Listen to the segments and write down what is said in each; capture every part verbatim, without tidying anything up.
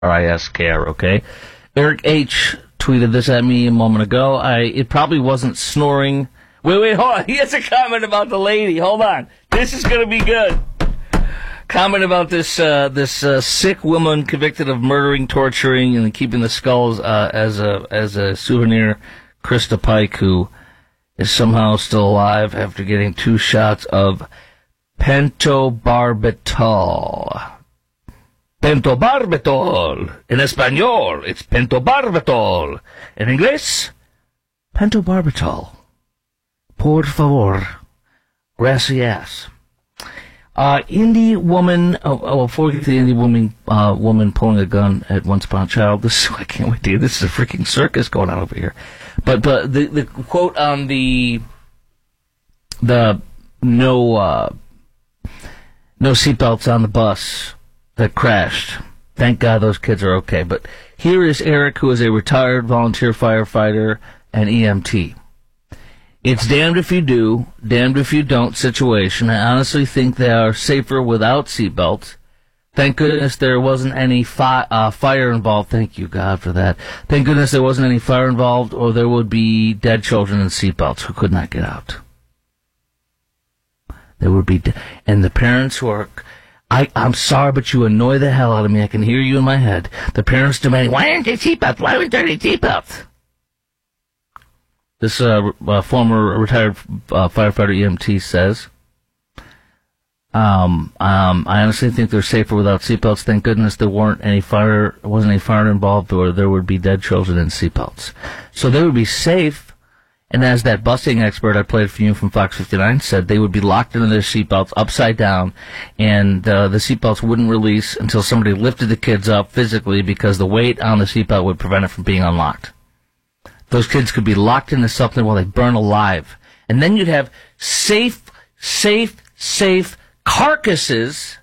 I S care, okay? Eric H. tweeted this at me a moment ago. I It probably wasn't snoring. Wait, wait, hold on. He has a comment about the lady. Hold on. This is going to be good. Comment about this uh, this uh, sick woman convicted of murdering, torturing, and keeping the skulls uh, as a as a souvenir. Krista Pike, who is somehow still alive after getting two shots of pentobarbital. Pentobarbital. In Espanol, it's pentobarbital. In English, pentobarbital. Por favor. Gracias. Uh, indie woman, oh, oh, before we get to the indie woman, uh, woman pulling a gun at Once Upon a Child, this, I can't wait to hear, this is a freaking circus going on over here. But, but the, the quote on the, the no, uh, no seatbelts on the bus that crashed. Thank God those kids are okay. But here is Eric, who is a retired volunteer firefighter and E M T. It's damned if you do, damned if you don't situation. I honestly think they are safer without seatbelts. Thank goodness there wasn't any fi- uh, fire involved. Thank you, God, for that. Thank goodness there wasn't any fire involved, or there would be dead children in seatbelts who could not get out. There would be, de- and the parents who are, I, I'm sorry, but you annoy the hell out of me. I can hear you in my head. The parents demanding, why aren't there seatbelts? Why aren't there any seatbelts? This uh, uh, former retired uh, firefighter E M T says, um, um, I honestly think they're safer without seatbelts. Thank goodness there weren't any fire, wasn't any fire involved, or there would be dead children in seatbelts. So they would be safe. And as that busing expert I played for you from Fox fifty-nine said, they would be locked into their seatbelts upside down, and uh, the seatbelts wouldn't release until somebody lifted the kids up physically, because the weight on the seatbelt would prevent it from being unlocked. Those kids could be locked into something while they burn alive. And then you'd have safe, safe, safe carcasses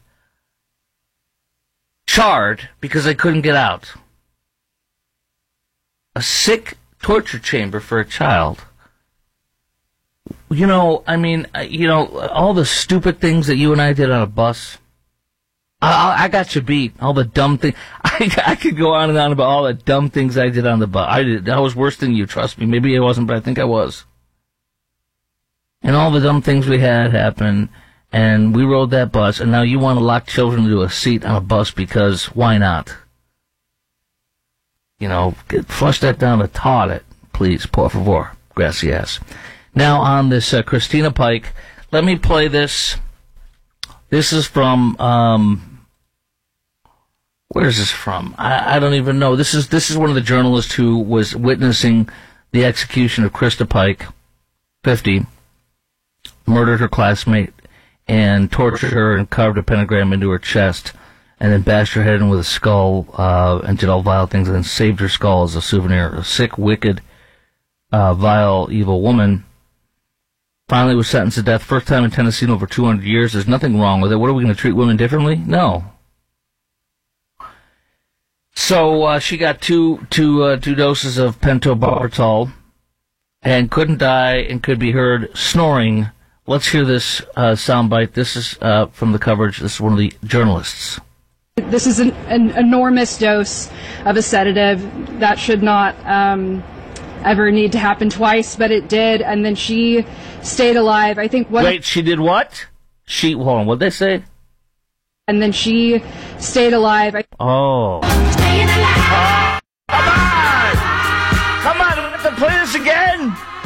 charred because they couldn't get out. A sick torture chamber for a child. You know, I mean, you know, all the stupid things that you and I did on a bus. I, I got you beat. All the dumb things. I, I could go on and on about all the dumb things I did on the bus. I did. I was worse than you, trust me. Maybe I wasn't, but I think I was. And all the dumb things we had happen, and we rode that bus, and now you want to lock children into a seat on a bus because why not? You know, get, flush that down the toilet, please, por favor. Gracias. Now on this uh, Christina Pike, let me play this. This is from, um, where is this from? I, I don't even know. This is this is one of the journalists who was witnessing the execution of Krista Pike, fifty, murdered her classmate, and tortured her and carved a pentagram into her chest, and then bashed her head in with a skull, uh, and did all vile things, and then saved her skull as a souvenir. A sick, wicked, uh, vile, evil woman. Finally was sentenced to death, first time in Tennessee in over two hundred years. There's nothing wrong with it. What, are we going to treat women differently? No. So uh, she got two two uh, two doses of pentobarbital and couldn't die and could be heard snoring. Let's hear this uh, soundbite. This is uh, from the coverage. This is one of the journalists. This is an, an enormous dose of a sedative that should not um, ever need to happen twice, but it did, and then she stayed alive. I think what. Wait, she did what? She hold on. What'd they say? And then she stayed alive. I- oh. Staying alive. Oh, come on! Come on! Do we have to play this again?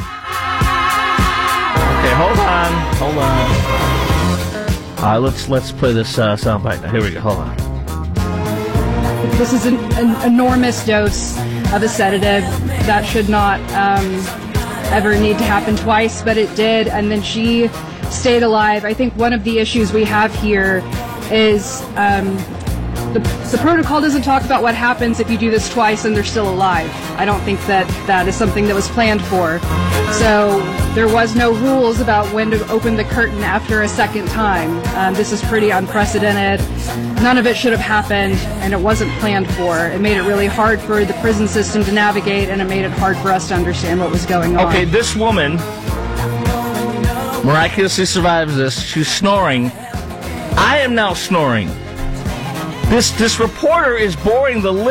Okay, hold on, hold on. All right, let's let's play this uh, soundbite. Now, here we go. Hold on. This is an, an enormous dose of a sedative that should not um, ever need to happen twice, but it did, and then she stayed alive. I think one of the issues we have here is um, the, the protocol doesn't talk about what happens if you do this twice and they're still alive. I don't think that that is something that was planned for. So there was no rules about when to open the curtain after a second time. Um, this is pretty unprecedented. None of it should have happened, and it wasn't planned for. It made it really hard for the prison system to navigate, and it made it hard for us to understand what was going on. Okay, this woman miraculously survives this. She's snoring. I am now snoring. This this reporter is boring the